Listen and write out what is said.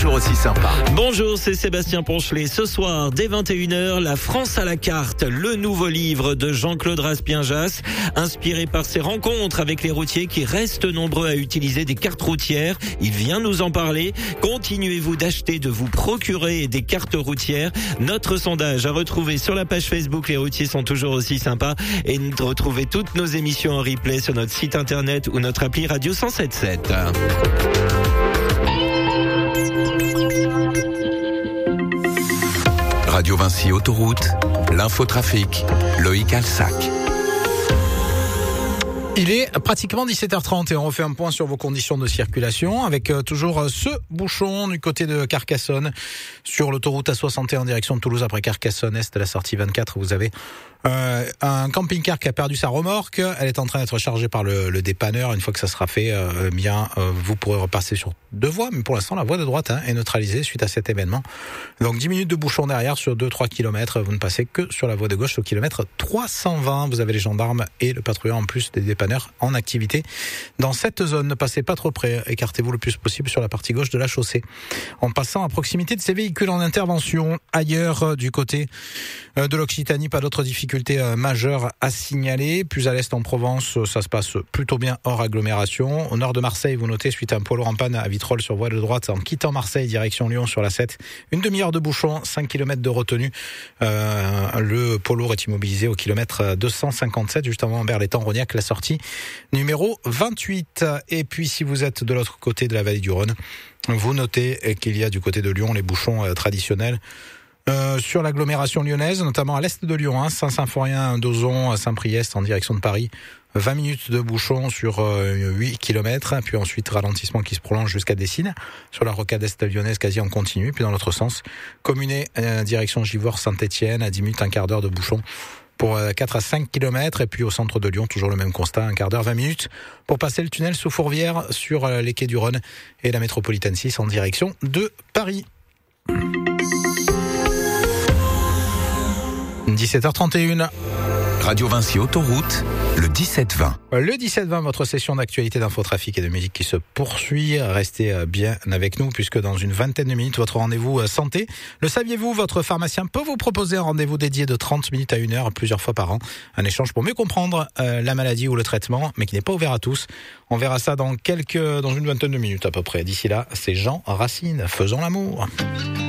toujours aussi sympa. Bonjour, c'est Sébastien Ponchelet. Ce soir, dès 21h, La France à la carte, le nouveau livre de Jean-Claude Raspien-Jass, inspiré par ses rencontres avec les routiers qui restent nombreux à utiliser des cartes routières. Il vient nous en parler. Continuez-vous d'acheter, de vous procurer des cartes routières? Notre sondage à retrouver sur la page Facebook Les routiers sont toujours aussi sympas, et retrouvez toutes nos émissions en replay sur notre site internet ou notre appli Radio 107.7. Radio Vinci Autoroute, l'infotrafic, Loïc Alsac. Il est pratiquement 17h30 et on refait un point sur vos conditions de circulation avec toujours ce bouchon du côté de Carcassonne sur l'autoroute A61 en direction de Toulouse après Carcassonne Est, la sortie 24. Vous avez un camping-car qui a perdu sa remorque. Elle est en train d'être chargée par le dépanneur. Une fois que ça sera fait, vous pourrez repasser sur deux voies. Mais pour l'instant, la voie de droite est neutralisée suite à cet événement. Donc 10 minutes de bouchon derrière sur 2-3 km. Vous ne passez que sur la voie de gauche au kilomètre 320. Vous avez les gendarmes et le patrouilleur en plus des dépanneurs en activité. Dans cette zone, ne passez pas trop près. Écartez-vous le plus possible sur la partie gauche de la chaussée. En passant à proximité de ces véhicules en intervention, ailleurs du côté de l'Occitanie, pas d'autres difficultés majeures à signaler. Plus à l'est en Provence, ça se passe plutôt bien hors agglomération. Au nord de Marseille, vous notez suite à un poids lourd en panne à Vitrolles sur voie de droite en quittant Marseille direction Lyon sur la 7. Une demi-heure de bouchon, 5 km de retenue. Le poids lourd est immobilisé au kilomètre 257 juste avant Berlétan-Rognac, la sortie numéro 28. Et puis si vous êtes de l'autre côté de la vallée du Rhône, vous notez qu'il y a du côté de Lyon les bouchons traditionnels sur l'agglomération lyonnaise, notamment à l'est de Lyon, Saint-Symphorien, Dozon, Saint-Priest en direction de Paris. 20 minutes de bouchon sur 8 km, puis ensuite ralentissement qui se prolonge jusqu'à Dessines, sur la rocade est lyonnaise quasi en continu, puis dans l'autre sens, Communé, direction Givors, Saint-Étienne, à 10 minutes, un quart d'heure de bouchon pour 4 à 5 km, et puis au centre de Lyon, toujours le même constat, un quart d'heure, 20 minutes, pour passer le tunnel sous Fourvière sur les quais du Rhône et la métropolitaine 6 en direction de Paris. 17h31. Radio Vinci Autoroute, le 17-20. Le 17-20, votre session d'actualité d'infotrafic et de musique qui se poursuit. Restez bien avec nous puisque dans une vingtaine de minutes, votre rendez-vous santé. Le saviez-vous, votre pharmacien peut vous proposer un rendez-vous dédié de 30 minutes à 1 heure plusieurs fois par an. Un échange pour mieux comprendre la maladie ou le traitement, mais qui n'est pas ouvert à tous. On verra ça dans une vingtaine de minutes à peu près. D'ici là, c'est Jean Racine. Faisons l'amour.